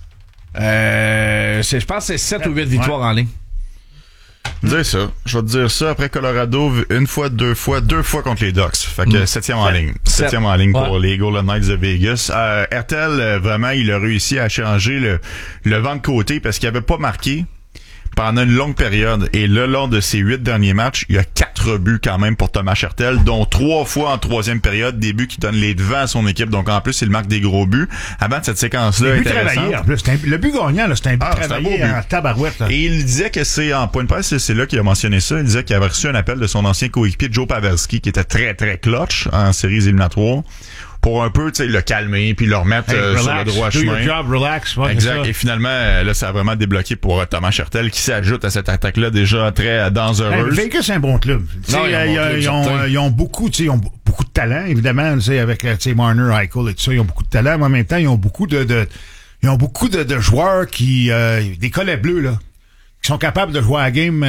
Je pense que c'est 7 ou 8 victoires en ligne. Je vais te dire ça. Après Colorado, une fois, deux fois contre les Ducks. Fait que 7e en ligne. 7e en ligne pour les Golden Knights de Vegas. RTL, vraiment, il a réussi à changer le vent de côté parce qu'il avait pas marqué pendant une longue période. Et là, lors de ces 8 derniers matchs, il y a 4 buts quand même pour Thomas Hertel, dont 3 fois en 3e période, des buts qui donnent les devants à son équipe. Donc en plus, il marque des gros buts. Avant de cette séquence-là, intéressante. En plus, le but gagnant, là, c'est un but travaillé en tabarouette. Là. Et il disait que c'est, en point de presse, c'est là qu'il a mentionné ça. Il disait qu'il avait reçu un appel de son ancien coéquipier Joe Pavelski, qui était très, très clutch en séries éliminatoires, pour un peu, tu sais, le calmer puis le remettre sur le droit chemin. Relax, exact. Et finalement, là, ça a vraiment débloqué pour Thomas Hertel, qui s'ajoute à cette attaque-là déjà très dangereuse. Vegas, c'est un bon club. Ils ont beaucoup, tu sais, beaucoup de talent, évidemment, tu sais, avec Marner, Eichel et tout ça, ils ont beaucoup de talent, mais en même temps, ils ont beaucoup de joueurs qui des collets bleus là. Qui sont capables de jouer à la game,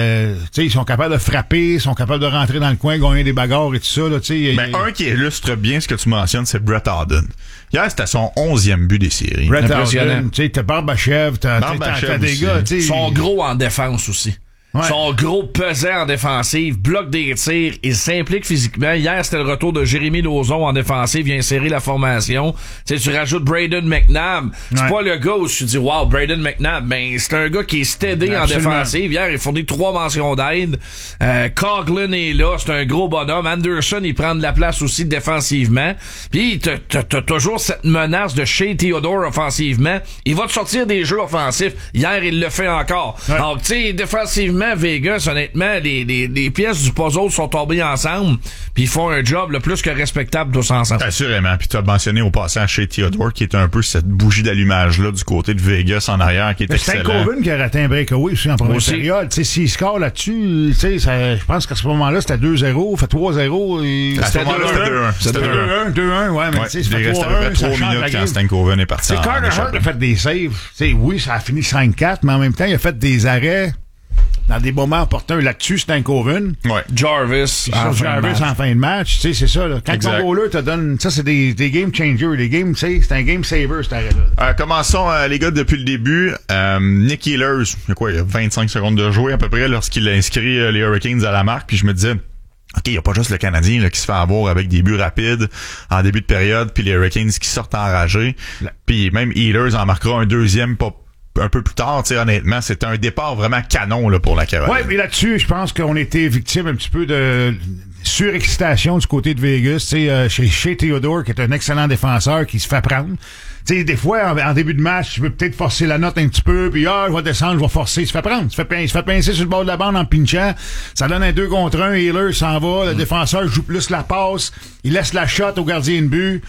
ils sont capables de frapper, ils sont capables de rentrer dans le coin, gagner des bagarres et tout ça. Là, un qui illustre bien ce que tu mentionnes, c'est Brett Howden. Hier, c'était son 11e but des séries. Brett Howden, t'as Barbachev, t'as des gars. Ils sont gros en défense aussi. Ouais. Son gros pesant en défensive, bloque des tirs, il s'implique physiquement. Hier, c'était le retour de Jérémy Lauzon en défensive, vient insérer la formation. T'sais, tu rajoutes Braden McNabb. C'est pas le gars où tu dis, wow, Braden McNabb. Ben, c'est un gars qui est steady en défensive. Hier, il fournit 3 mentions d'aide. Coughlin est là, c'est un gros bonhomme. Anderson, il prend de la place aussi défensivement. Puis, t'as toujours cette menace de Shea Theodore offensivement. Il va te sortir des jeux offensifs. Hier, il le fait encore. Ouais. Donc, tu sais, défensivement, Vegas, honnêtement, les pièces du puzzle sont tombées ensemble, puis ils font un job le plus que respectable tous ensemble. Assurément. Puis tu as mentionné au passant chez Theodore, qui est un peu cette bougie d'allumage-là du côté de Vegas en arrière, qui est excellent. C'est Coven qui a raté un breakaway aussi en première période. S'il score là-dessus, je pense qu'à ce moment-là, c'était 2-0, fait 3-0. À ce moment-là, c'était 2-1. 2-1, ouais, mais tu sais, il restait à peu près 3 minutes quand Stan Coven est parti. Carter Hart a fait des saves. Oui, ça a fini 5-4, mais en même temps, il a fait des arrêts dans des moments opportuns. Là-dessus, c'est un Coven. Ouais. Jarvis en fin de match. Tu sais, c'est ça, là. Quand ton goaler te donne, ça, c'est des game changers. Les games, c'est un game saver, cet arrêt-là. Commençons, les gars, depuis le début. Nick Ehlers, il y a 25 secondes de jouer, à peu près, lorsqu'il a inscrit les Hurricanes à la marque. Puis je me disais, OK, il n'y a pas juste le Canadien là, qui se fait avoir avec des buts rapides en début de période, puis les Hurricanes qui sortent enragés. Puis même Ehlers en marquera un deuxième, pas un peu plus tard, honnêtement, c'était un départ vraiment canon là, pour la Caroline. Ouais, mais là-dessus, je pense qu'on était victime un petit peu de surexcitation du côté de Vegas, chez Theodore, qui est un excellent défenseur qui se fait prendre. T'sais, des fois, en début de match, je veux peut-être forcer la note un petit peu, puis je vais descendre, je vais forcer. Il se fait prendre. Il se fait pincer sur le bord de la bande en pinchant. Ça donne un 2 contre 1. Healer s'en va. Le défenseur joue plus la passe. Il laisse la shot au gardien de but.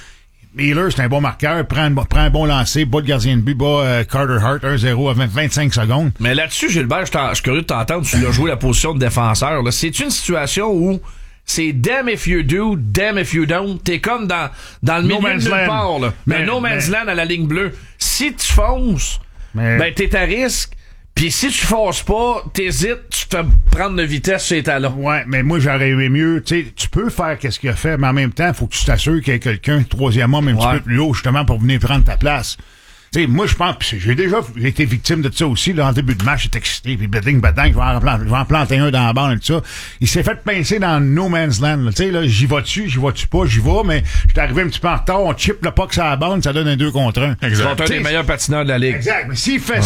Healer, c'est un bon marqueur, prend un bon lancer, bas de gardien de but, Carter Hart, 1-0 à 25 secondes. Mais là-dessus, Gilbert, je suis curieux de t'entendre, tu l'as joué la position de défenseur. Là. C'est une situation où c'est damn if you do, damn if you don't. T'es comme dans le milieu de nulle part, là. Mais no man's land à la ligne bleue. Si tu fonces, ben t'es à risque. Pis si tu fonces pas, t'hésites, tu te fais prendre de vitesse sur les talons. Ouais, mais moi, j'aurais aimé mieux. Tu sais, tu peux faire qu'est-ce qu'il a fait, mais en même temps, faut que tu t'assures qu'il y ait quelqu'un, troisième homme, un petit peu plus haut, justement, pour venir prendre ta place. Tu sais, moi, je pense, pis j'ai déjà été victime de ça aussi, là, en début de match, j'étais excité, puis batting, je vais en planter un dans la bande et tout ça. Il s'est fait pincer dans No Man's Land, tu sais, là, j'y vas-tu pas, j'y vais, mais j'étais arrivé un petit peu en retard, on chip le puck sur la bande, ça donne un 2-1. Exact. C'est un des meilleurs patineurs de la ligue. Exact, mais s'il fait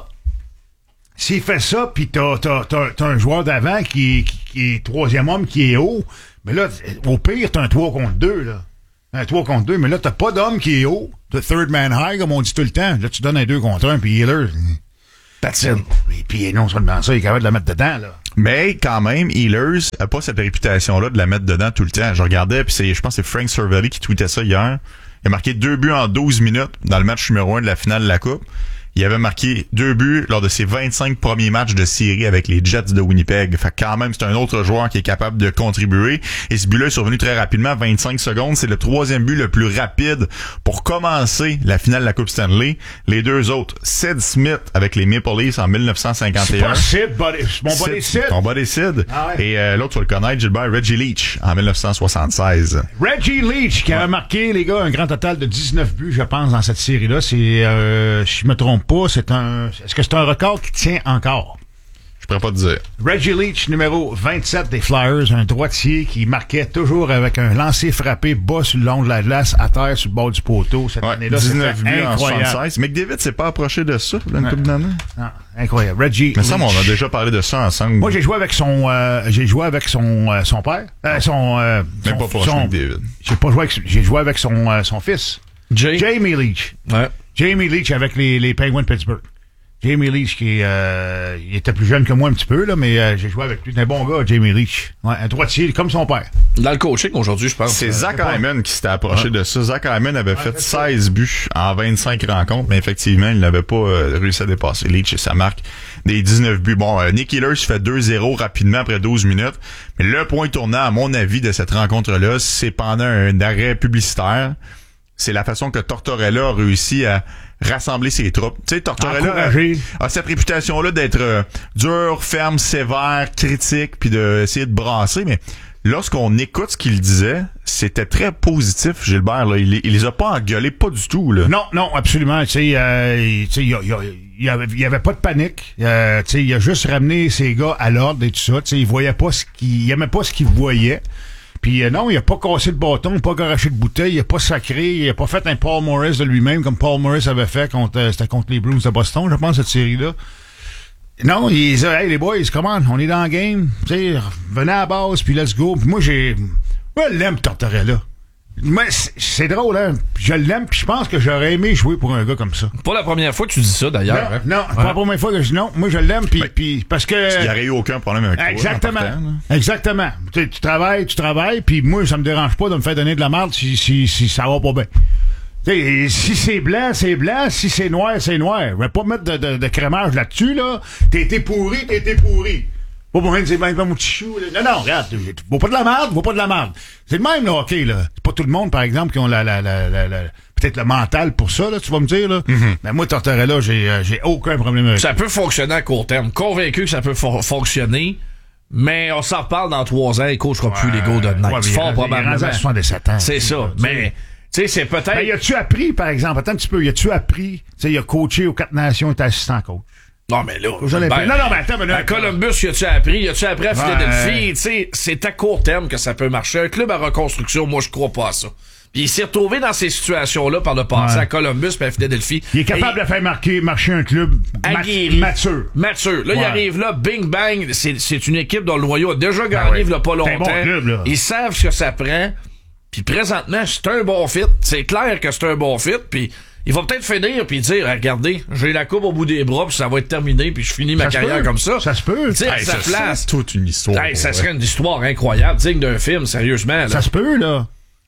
ça, pis t'as un joueur d'avant qui est troisième homme, qui est haut, mais là, au pire, t'as un 3 contre 2, là. Un 3 contre 2, mais là, t'as pas d'homme qui est haut. T'as third man high, comme on dit tout le temps. Là, tu donnes un 2 contre 1, puis Healer patine. Et puis non seulement ça, il est capable de la mettre dedans, là. Mais quand même, Healers a pas cette réputation-là de la mettre dedans tout le temps. Je regardais, puis je pense que c'est Frank Cervelli qui tweetait ça hier. Il a marqué 2 buts en 12 minutes dans le match numéro 1 de la finale de la Coupe. Il avait marqué 2 buts lors de ses 25 premiers matchs de série avec les Jets de Winnipeg. Fait que quand même, c'est un autre joueur qui est capable de contribuer. Et ce but-là est survenu très rapidement, 25 secondes. C'est le 3e but le plus rapide pour commencer la finale de la Coupe Stanley. Les deux autres, Sid Smith avec les Maple Leafs en 1951. C'est pas Sid, mon buddy Sid. Ton buddy Sid. Ah ouais. Et l'autre, tu vas le connaître, Gilbert, Reggie Leach en 1976. Reggie Leach qui a marqué, les gars, un grand total de 19 buts, je pense, dans cette série-là. C'est, si je me trompe pas, est-ce que c'est un record qui tient encore? Je pourrais pas te dire. Reggie Leach, numéro 27 des Flyers, un droitier qui marquait toujours avec un lancer frappé bas sur le long de la glace, à terre, sur le bord du poteau. Cette année-là, 19 c'était buts incroyable. en 76. McDavid s'est pas approché de ça, dans une couple d'années. Non, incroyable. Reggie Mais Leach. ça, on a déjà parlé de ça ensemble. Moi, j'ai joué avec son père. Même pas proche McDavid. J'ai joué avec son fils. Jamie Leach. Ouais. Jamie Leach avec les Penguins de Pittsburgh. Jamie Leach qui il était plus jeune que moi un petit peu, là, mais j'ai joué avec lui. C'est un bon gars, Jamie Leach. Ouais, un droitier comme son père. Dans le coaching aujourd'hui, je pense. C'est Zach Hyman qui s'était approché de ça. Zach Hyman avait fait 16 buts en 25 rencontres, mais effectivement, il n'avait pas réussi à dépasser Leach et sa marque des 19 buts. Bon, Nick Healers fait 2-0 rapidement après 12 minutes. Mais le point tournant, à mon avis, de cette rencontre-là, c'est pendant un arrêt publicitaire. C'est la façon que Tortorella a réussi à rassembler ses troupes. Tu sais, Tortorella a cette réputation-là d'être dur, ferme, sévère, critique, puis d'essayer de brasser, mais lorsqu'on écoute ce qu'il disait, c'était très positif, Gilbert. Là. Il les a pas engueulés, pas du tout. Là. Non, absolument. Tu sais, il y avait pas de panique. Tu sais, il a juste ramené ses gars à l'ordre et tout ça. Tu sais, il aimait pas ce qu'il voyait. Puis non, il a pas cassé le bâton, pas garoché de bouteille, il a pas sacré, il a pas fait un Paul Morris de lui-même comme Paul Morris avait fait c'était contre les Bruins de Boston, je pense, cette série-là. Non, il disait, hey les boys, comment, on est dans le game, tu sais, venez à la base, puis let's go. Puis moi, je l'aime, Tortorella. Mais c'est drôle, hein. Je l'aime, puis je pense que j'aurais aimé jouer pour un gars comme ça. Pas la première fois que tu dis ça, d'ailleurs. Non, pas la première fois que je dis non. Moi, je l'aime, puis parce que... Il n'y aurait eu aucun problème avec toi. Exactement. Tu travailles, puis moi, ça me dérange pas de me faire donner de la merde si ça va pas bien. T'sais, si c'est blanc, c'est blanc. Si c'est noir, c'est noir. Je vais pas mettre de crémage là-dessus, là. T'es été pourri. Pas pour même, c'est même pas mon petit chou, là. Non, regarde, vaut pas de la merde. C'est le même, là, hockey, là. C'est pas tout le monde, par exemple, qui ont peut-être le mental pour ça, là, tu vas me dire, là. Mm-hmm. Mais moi, Tortorella, j'ai aucun problème avec ça. Ça peut fonctionner à court terme. Convaincu que ça peut fonctionner. Mais on s'en reparle dans 3 ans, il coachera plus les Golden Knights. Fort probablement. Il 77 ans. C'est ça. Mais, tu sais, c'est peut-être... Mais as-tu appris, par exemple, attends un petit peu, tu appris, tu sais, il a coaché aux 4 Nations, il était assistant coach. Non, mais là, mais attends, à Columbus, y a-tu appris à Philadelphie? Tu sais, c'est à court terme que ça peut marcher. Un club à reconstruction, moi, je crois pas à ça. Puis il s'est retrouvé dans ces situations-là par le passé à Columbus et à Philadelphie. Il est capable de faire marcher un club mature. Là, il arrive là, bing bang, c'est une équipe dont le noyau a déjà gagné il y a pas longtemps. Bon club, là. Ils savent ce que ça prend. Puis présentement, c'est un bon fit. C'est clair que c'est un bon fit. Puis il va peut-être finir puis dire, regardez, j'ai la coupe au bout des bras puis ça va être terminé puis je finis ma carrière comme ça. Ça se peut. Tu sais, sa place. C'est toute une histoire. Ça serait une histoire incroyable, digne d'un film, sérieusement. Là. Ça se peut, là.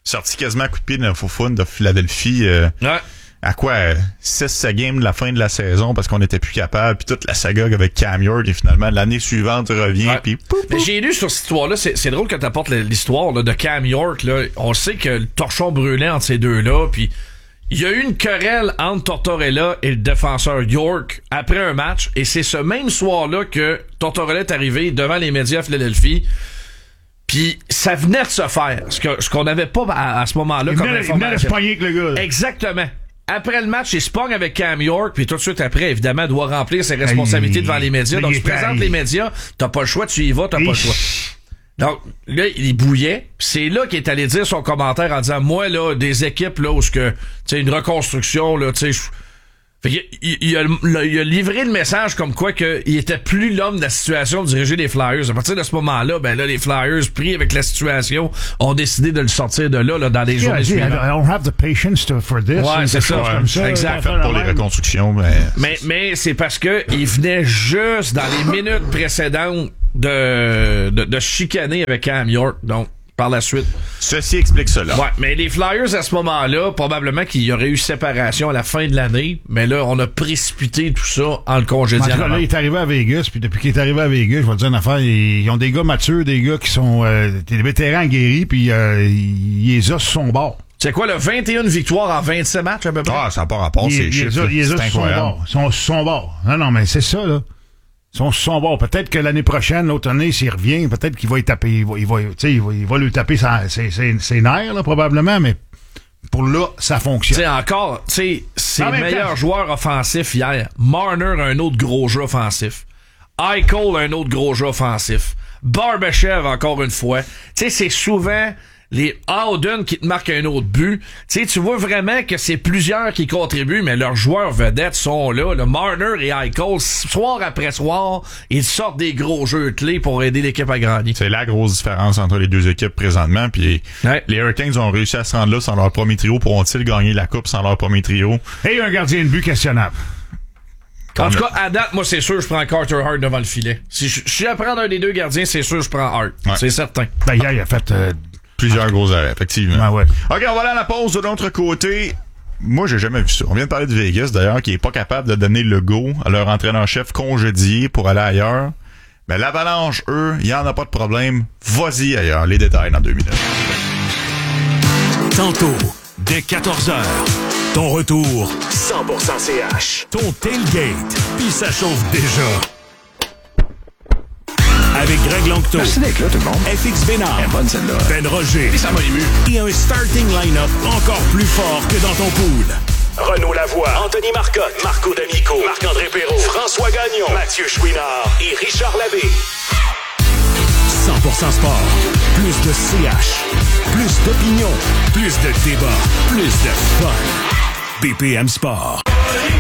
sorti quasiment à coup de pied d'un faux-fun de Philadelphie. À quoi? 6 games de la fin de la saison parce qu'on n'était plus capable, puis toute la saga avec Cam York, et finalement, l'année suivante, revient, puis... Mais j'ai lu sur cette histoire-là, c'est drôle que t'apportes l'histoire là, de Cam York, là. On sait que le torchon brûlait entre ces deux-là, puis il y a eu une querelle entre Tortorella et le défenseur York après un match, et c'est ce même soir-là que Tortorella est arrivé devant les médias à Philadelphie. Puis ça venait de se faire, ce qu'on n'avait pas à ce moment-là comme information. Il venait de se pogner avec le gars. Exactement. Après le match, il se pogne avec Cam York, puis tout de suite après, évidemment, doit remplir ses responsabilités devant les médias. Donc, tu présentes les médias, t'as pas le choix, tu y vas, t'as pas le choix. Donc, là, il bouillait, pis c'est là qu'il est allé dire son commentaire en disant, moi, là, des équipes, là, où ce que, tu sais, une reconstruction, là, tu sais, il a livré le message comme quoi il était plus l'homme de la situation de diriger les Flyers. À partir de ce moment-là, ben là, les Flyers, pris avec la situation, ont décidé de le sortir de là dans les jours suivants. I don't have the patience for this. Ouais, c'est ça. Comme ça. Exact. Pour les reconstructions, mais c'est parce que il venait juste dans les minutes précédentes de chicaner avec Cam York. Donc, par la suite. Ceci explique cela. Ouais, mais les Flyers, à ce moment-là, probablement qu'il y aurait eu séparation à la fin de l'année, mais là, on a précipité tout ça en le congédiant. En tout cas, là, il est arrivé à Vegas, puis depuis qu'il est arrivé à Vegas, je vais te dire une affaire, ils ont des gars matures, des gars qui sont des vétérans guéris, puis ils les ont sur son bord. C'est quoi, le 21 victoires en 27 matchs, à peu près? Ah, ça n'a pas rapport, ces chiffres. Ils sont sur son bord. Ils sont sur son bord. Non, mais c'est ça, là. Ils sont sur son bord. Peut-être que l'année prochaine, l'autre année, s'il revient, peut-être qu'il va y taper, il va lui taper ses nerfs, là, probablement, mais pour là, ça fonctionne. Tu sais, encore, tu sais, c'est le meilleur joueur offensif hier. Marner a un autre gros jeu offensif. Eichel a un autre gros jeu offensif. Barbashev, encore une fois. Tu sais, c'est souvent les Howden qui te marquent un autre but. Tu sais, tu vois vraiment que c'est plusieurs qui contribuent, mais leurs joueurs vedettes sont là. Le Marner et Eichel, soir après soir, ils sortent des gros jeux clés pour aider l'équipe à gagner. C'est la grosse différence entre les deux équipes présentement. Puis les Hurricanes ont réussi à se rendre là sans leur premier trio. Pourront-ils gagner la coupe sans leur premier trio? Et un gardien de but questionnable. En tout cas, à date, moi, c'est sûr, je prends Carter Hart devant le filet. Si je suis à prendre un des deux gardiens, c'est sûr, je prends Hart. Ouais. C'est certain. Ben, hier, il a fait... plusieurs gros arrêts, effectivement. Ah ouais. OK, on va aller à la pause. De l'autre côté, moi, j'ai jamais vu ça. On vient de parler de Vegas, d'ailleurs, qui est pas capable de donner le go à leur entraîneur-chef congédié pour aller ailleurs. Mais l'Avalanche, eux, il y en a pas de problème. Vas-y ailleurs. Les détails dans 2 minutes. Tantôt, dès 14h, ton retour 100% CH. Ton tailgate, puis ça chauffe déjà. Avec Greg Longto. Merci d'être là, tout le monde. FX Bénard. Elle est bonne, celle-là. Ben Roger. Et ça m'a ému. Et un starting line-up encore plus fort que dans ton pool. Renaud Lavoie, Anthony Marcotte, Marco D'Amico, Marc-André Perrault, François Gagnon, Mathieu Chouinard et Richard Labbé. 100% sport. Plus de CH. Plus d'opinion. Plus de débat. Plus de fun. BPM Sport.